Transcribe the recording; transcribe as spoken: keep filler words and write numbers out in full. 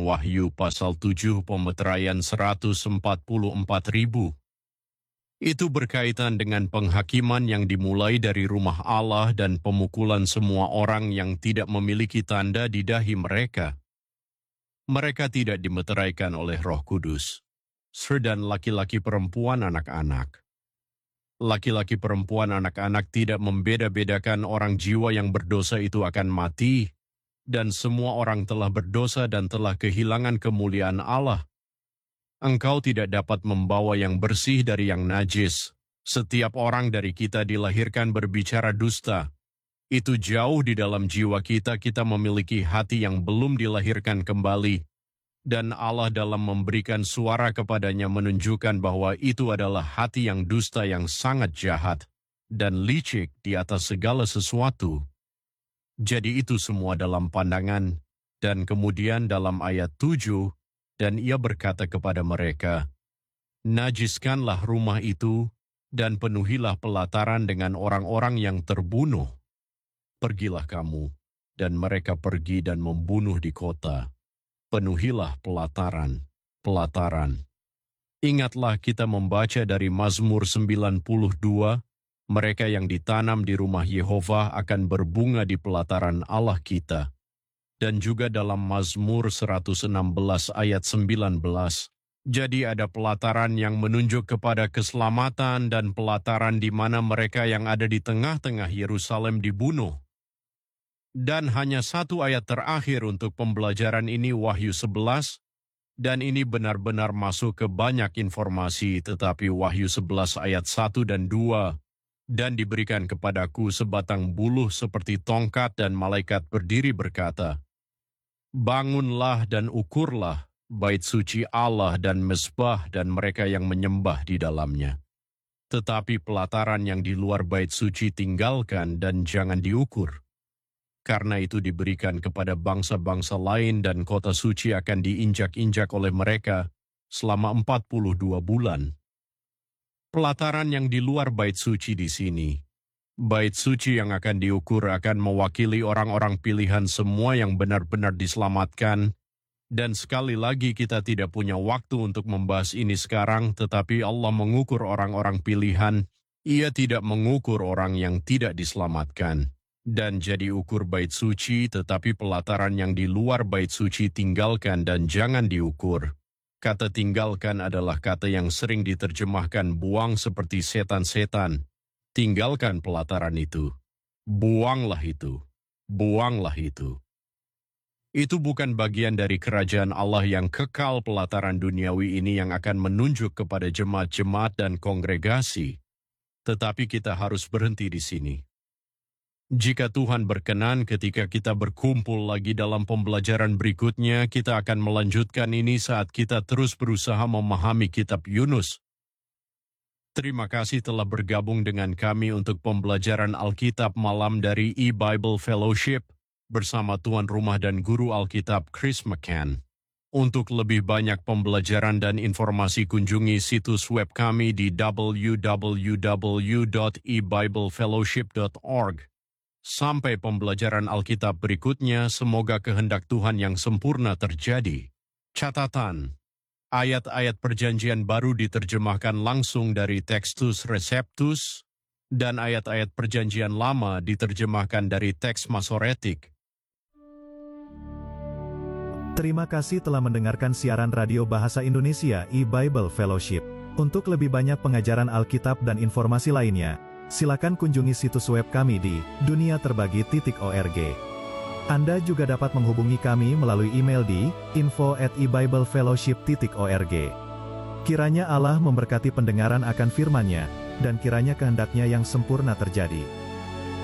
Wahyu pasal tujuh pemeteraian seratus empat puluh empat ribu. Itu berkaitan dengan penghakiman yang dimulai dari rumah Allah dan pemukulan semua orang yang tidak memiliki tanda di dahi mereka. Mereka tidak dimeteraikan oleh Roh Kudus, dan laki-laki perempuan anak-anak. Laki-laki perempuan anak-anak tidak membeda-bedakan orang jiwa yang berdosa itu akan mati, dan semua orang telah berdosa dan telah kehilangan kemuliaan Allah. Engkau tidak dapat membawa yang bersih dari yang najis. Setiap orang dari kita dilahirkan berbicara dusta. Itu jauh di dalam jiwa kita, kita memiliki hati yang belum dilahirkan kembali. Dan Allah dalam memberikan suara kepadanya menunjukkan bahwa itu adalah hati yang dusta yang sangat jahat dan licik di atas segala sesuatu. Jadi itu semua dalam pandangan, dan kemudian dalam ayat tujuh, dan ia berkata kepada mereka, najiskanlah rumah itu, dan penuhilah pelataran dengan orang-orang yang terbunuh. Pergilah kamu, dan mereka pergi dan membunuh di kota. Penuhilah pelataran, pelataran. Ingatlah kita membaca dari Mazmur sembilan puluh dua, mereka yang ditanam di rumah Yehova akan berbunga di pelataran Allah kita. Dan juga dalam Mazmur seratus enam belas ayat sembilan belas. Jadi ada pelataran yang menunjuk kepada keselamatan dan pelataran di mana mereka yang ada di tengah-tengah Yerusalem dibunuh. Dan hanya satu ayat terakhir untuk pembelajaran ini, Wahyu sebelas, dan ini benar-benar masuk ke banyak informasi, tetapi Wahyu sebelas ayat satu dan dua, dan diberikan kepadaku sebatang buluh seperti tongkat dan malaikat berdiri berkata, bangunlah dan ukurlah bait suci Allah dan mezbah dan mereka yang menyembah di dalamnya. Tetapi pelataran yang di luar bait suci tinggalkan dan jangan diukur. Karena itu diberikan kepada bangsa-bangsa lain dan kota suci akan diinjak-injak oleh mereka selama empat puluh dua bulan. Pelataran yang di luar bait suci di sini, bait suci yang akan diukur akan mewakili orang-orang pilihan semua yang benar-benar diselamatkan, dan sekali lagi kita tidak punya waktu untuk membahas ini sekarang, tetapi Allah mengukur orang-orang pilihan, ia tidak mengukur orang yang tidak diselamatkan. Dan jadi ukur bait suci, tetapi pelataran yang di luar bait suci tinggalkan dan jangan diukur. Kata tinggalkan adalah kata yang sering diterjemahkan buang seperti setan-setan. Tinggalkan pelataran itu. Buanglah itu. Buanglah itu. Itu bukan bagian dari kerajaan Allah yang kekal pelataran duniawi ini yang akan menunjuk kepada jemaat-jemaat dan kongregasi. Tetapi kita harus berhenti di sini. Jika Tuhan berkenan ketika kita berkumpul lagi dalam pembelajaran berikutnya, kita akan melanjutkan ini saat kita terus berusaha memahami kitab Yunus. Terima kasih telah bergabung dengan kami untuk pembelajaran Alkitab malam dari E-Bible Fellowship bersama Tuan Rumah dan Guru Alkitab Chris McCann. Untuk lebih banyak pembelajaran dan informasi kunjungi situs web kami di w w w dot e bible fellowship dot org. Sampai pembelajaran Alkitab berikutnya, semoga kehendak Tuhan yang sempurna terjadi. Catatan, ayat-ayat perjanjian baru diterjemahkan langsung dari Textus Receptus, dan ayat-ayat perjanjian lama diterjemahkan dari teks Masoretik. Terima kasih telah mendengarkan siaran radio Bahasa Indonesia E-Bible Fellowship. Untuk lebih banyak pengajaran Alkitab dan informasi lainnya, silakan kunjungi situs web kami di dunia terbagi titik org. Anda juga dapat menghubungi kami melalui email di info at e bible fellowship titik org. Kiranya Allah memberkati pendengaran akan firman-Nya, dan kiranya kehendaknya yang sempurna terjadi.